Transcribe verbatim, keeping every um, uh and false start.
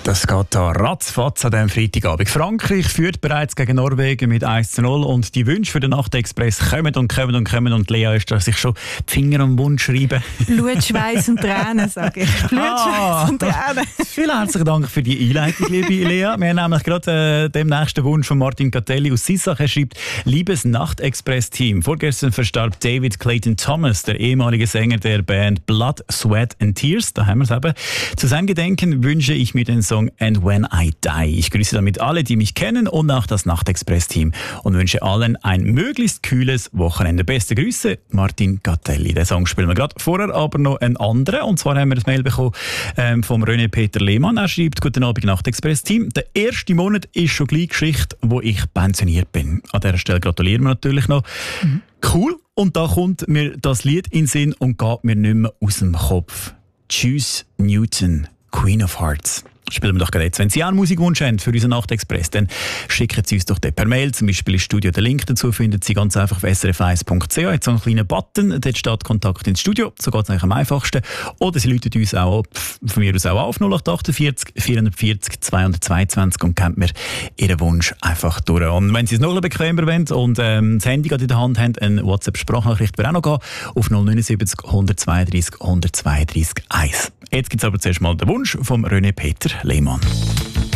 Das geht da ratzfatz an diesem Freitagabend. Frankreich führt bereits gegen Norwegen mit eins zu null und die Wünsche für den Nachtexpress kommen und kommen und kommen und Lea ist da sich schon die Finger am Mund schreiben. Blut, Schweiß und Tränen, sage ich. Blut, Ah, Schweiß und Tränen. Vielen herzlichen Dank für die Einleitung, liebe Lea. Wir haben nämlich gerade äh, dem nächsten Wunsch von Martin Catelli aus Sissach. Er schreibt: Liebes Nachtexpress-Team, vorgestern verstarb David Clayton Thomas, der ehemalige Sänger der Band Blood, Sweat and Tears. Da haben wir es eben. Zu seinem Gedenken wünsche ich mir den Song And When I Die. Ich grüße damit alle, die mich kennen und auch das Nachtexpress-Team und wünsche allen ein möglichst kühles Wochenende. Beste Grüße, Martin Catelli. Den Song spielen wir gerade. Vorher aber noch einen anderen. Und zwar haben wir ein Mail bekommen ähm, vom René Peter Lehmann. Er schreibt: Guten Abend, Nachtexpress-Team. Der erste Monat ist schon gleich Geschichte, wo ich pensioniert bin. An dieser Stelle gratulieren wir natürlich noch. Mhm. Cool. Und da kommt mir das Lied in den Sinn und geht mir nicht mehr aus dem Kopf. Tschüss, Newton, Queen of Hearts. Spielen wir doch gerade jetzt. Wenn Sie auch einen Musikwunsch haben für unseren Nachtexpress, dann schicken Sie uns doch den per Mail, zum Beispiel ins Studio. Den Link dazu finden Sie ganz einfach auf s r f eins punkt c h. Jetzt so einen kleinen Button, dort steht Kontakt ins Studio. So geht es eigentlich am einfachsten. Oder Sie rufen uns auch von mir aus auch auf null acht achtundvierzig vierundvierzig zweihundertzweiundzwanzig und geben mir Ihren Wunsch einfach durch. Und wenn Sie es noch ein bisschen bequemer wollen und ähm, das Handy gerade in der Hand haben, eine WhatsApp-Sprachnachricht wird auch noch gehen auf null neun sieben null eins zwei drei eins zwei drei eins. Jetzt gibt es aber zuerst mal den Wunsch vom René Peter Lehmann.